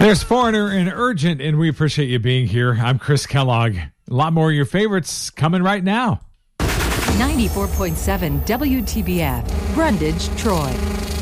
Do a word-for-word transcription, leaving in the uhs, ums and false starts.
There's Foreigner and Urgent, and we appreciate you being here. I'm Chris Kellogg. A lot more of your favorites coming right now. ninety-four point seven W T B F, Brundage, Troy.